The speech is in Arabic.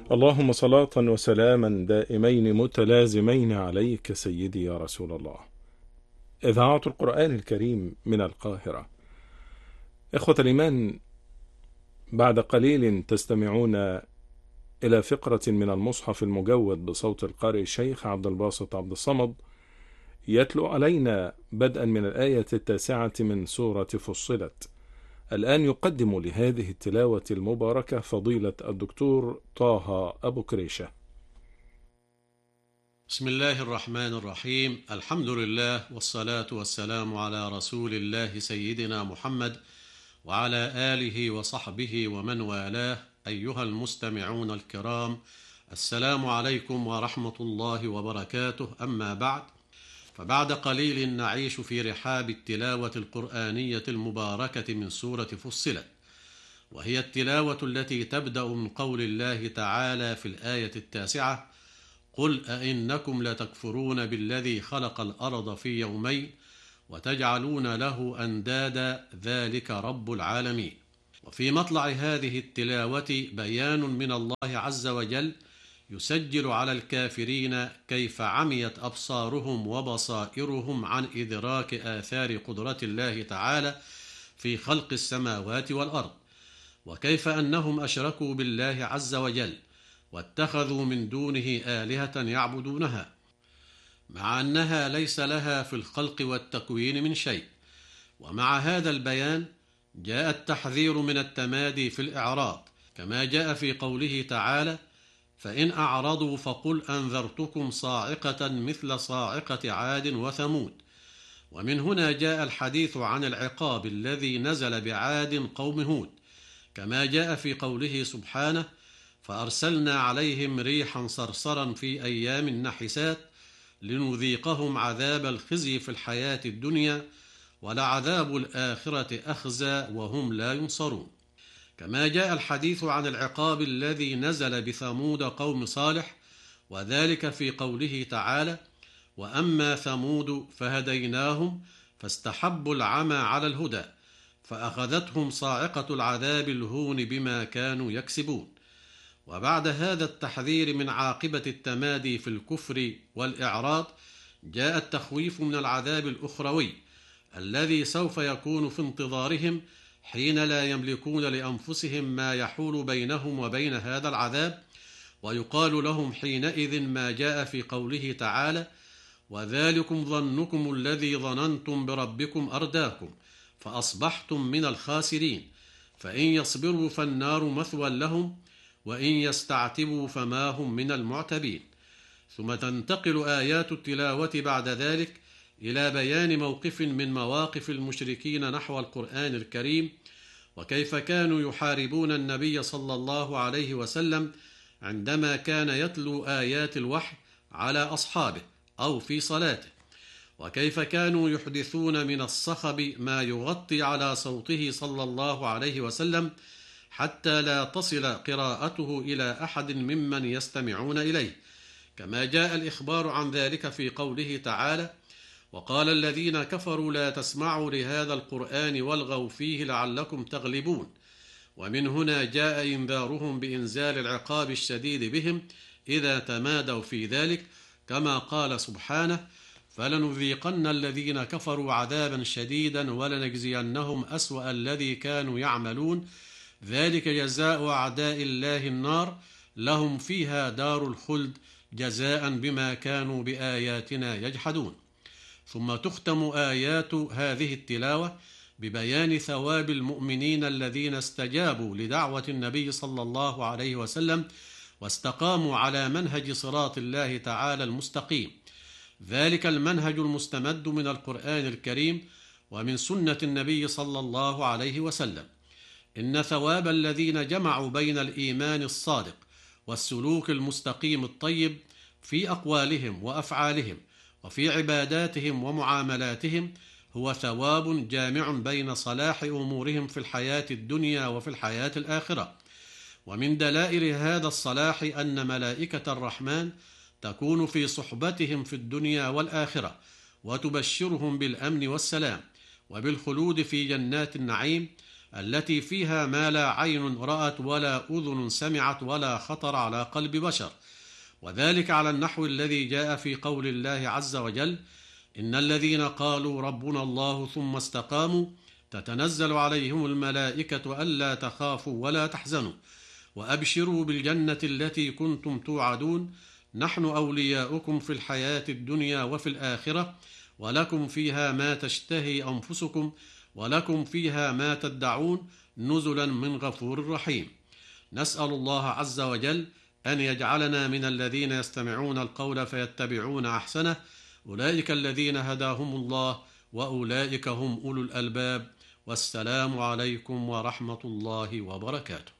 اللهم صلاة وسلاما دائمين متلازمين عليك سيدي يا رسول الله. إذاعة القرآن الكريم من القاهرة. إخوة الإيمان، بعد قليل تستمعون إلى فقرة من المصحف المجود بصوت القارئ الشيخ عبد الباسط عبد الصمد، يتلو علينا بدءا من الآية 9 من سورة فصلت. الآن يقدم لهذه التلاوة المباركة فضيلة الدكتور طه أبو كريشة. بسم الله الرحمن الرحيم. الحمد لله والصلاة والسلام على رسول الله سيدنا محمد وعلى آله وصحبه ومن والاه. أيها المستمعون الكرام، السلام عليكم ورحمة الله وبركاته. أما بعد، فبعد قليل نعيش في رحاب التلاوة القرآنية المباركة من سورة فصلت، وهي التلاوة التي تبدأ من قول الله تعالى في الآية 9: قل أئنكم لتكفرون بالذي خلق الأرض في يومين وتجعلون له أندادا ذلك رب العالمين. وفي مطلع هذه التلاوة بيان من الله عز وجل يسجل على الكافرين كيف عميت أبصارهم وبصائرهم عن إدراك آثار قدرة الله تعالى في خلق السماوات والأرض، وكيف أنهم أشركوا بالله عز وجل واتخذوا من دونه آلهة يعبدونها، مع أنها ليس لها في الخلق والتكوين من شيء. ومع هذا البيان جاء التحذير من التمادي في الإعراض، كما جاء في قوله تعالى: فإن أعرضوا فقل أنذرتكم صاعقة مثل صاعقة عاد وثمود. ومن هنا جاء الحديث عن العقاب الذي نزل بعاد قوم هود، كما جاء في قوله سبحانه: فأرسلنا عليهم ريحا صرصرا في أيام نحسات لنذيقهم عذاب الخزي في الحياة الدنيا ولعذاب الآخرة أخزى وهم لا ينصرون. كما جاء الحديث عن العقاب الذي نزل بثمود قوم صالح، وذلك في قوله تعالى: وأما ثمود فهديناهم فاستحبوا العمى على الهدى فأخذتهم صاعقة العذاب الهون بما كانوا يكسبون. وبعد هذا التحذير من عاقبة التمادي في الكفر والإعراض جاء التخويف من العذاب الأخروي الذي سوف يكون في انتظارهم حين لا يملكون لأنفسهم ما يحول بينهم وبين هذا العذاب، ويقال لهم حينئذ ما جاء في قوله تعالى: وذلكم ظنكم الذي ظننتم بربكم أرداكم فأصبحتم من الخاسرين، فإن يصبروا فالنار مثوى لهم وإن يستعتبوا فما هم من المعتبين. ثم تنتقل آيات التلاوة بعد ذلك إلى بيان موقف من مواقف المشركين نحو القرآن الكريم، وكيف كانوا يحاربون النبي صلى الله عليه وسلم عندما كان يتلو آيات الوحي على أصحابه أو في صلاته، وكيف كانوا يحدثون من الصخب ما يغطي على صوته صلى الله عليه وسلم حتى لا تصل قراءته إلى أحد ممن يستمعون إليه، كما جاء الإخبار عن ذلك في قوله تعالى: وقال الذين كفروا لا تسمعوا لهذا القرآن والغوا فيه لعلكم تغلبون. ومن هنا جاء إنذارهم بإنزال العقاب الشديد بهم إذا تمادوا في ذلك، كما قال سبحانه: فلنذيقن الذين كفروا عذابا شديدا ولنجزينهم أسوأ الذي كانوا يعملون ذلك جزاء أعداء الله النار لهم فيها دار الخلد جزاء بما كانوا بآياتنا يجحدون. ثم تختم آيات هذه التلاوة ببيان ثواب المؤمنين الذين استجابوا لدعوة النبي صلى الله عليه وسلم واستقاموا على منهج صراط الله تعالى المستقيم، ذلك المنهج المستمد من القرآن الكريم ومن سنة النبي صلى الله عليه وسلم. إن ثواب الذين جمعوا بين الإيمان الصادق والسلوك المستقيم الطيب في أقوالهم وأفعالهم وفي عباداتهم ومعاملاتهم هو ثواب جامع بين صلاح أمورهم في الحياة الدنيا وفي الحياة الآخرة. ومن دلائل هذا الصلاح أن ملائكة الرحمن تكون في صحبتهم في الدنيا والآخرة وتبشرهم بالأمن والسلام وبالخلود في جنات النعيم، التي فيها ما لا عين رأت ولا أذن سمعت ولا خطر على قلب بشر، وذلك على النحو الذي جاء في قول الله عز وجل: إن الذين قالوا ربنا الله ثم استقاموا تتنزل عليهم الملائكة ألا تخافوا ولا تحزنوا وأبشروا بالجنة التي كنتم توعدون، نحن أولياؤكم في الحياة الدنيا وفي الآخرة، ولكم فيها ما تشتهي أنفسكم ولكم فيها ما تدعون، نزلا من غفور رحيم. نسأل الله عز وجل أن يجعلنا من الذين يستمعون القول فيتبعون أحسنه، أولئك الذين هداهم الله وأولئك هم أولو الألباب. والسلام عليكم ورحمة الله وبركاته.